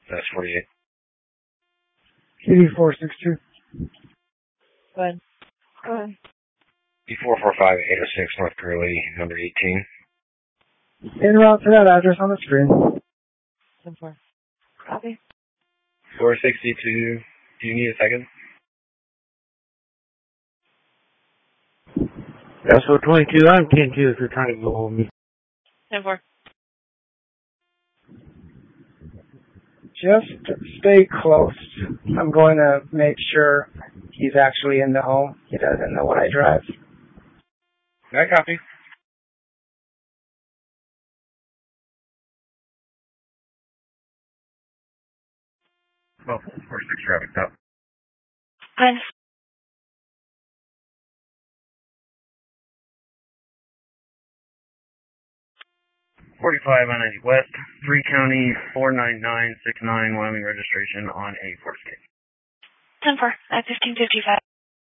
That's 48. CD462. Go ahead. D445806 North Curly, number 18. En route to that address on the screen. 10-4. Copy. 462. Do you need a second? So 22, I'm 10-2 if you're trying to go hold me. 10-4. Just stay close. I'm going to make sure he's actually in the home. He doesn't know what I drive. I copy. Well, 46 traffic stop. Fine. 45 on 90 West, 3 County, 49969, Wyoming registration on a Ford Escape. 10-4 at 1555.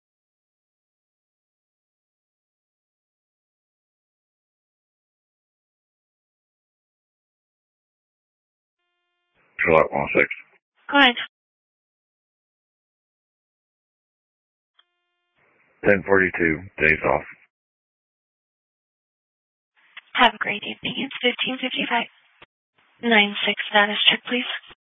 July 106. Go ahead. 1042, days off. Have a great evening. It's 1555. 96 status check, please.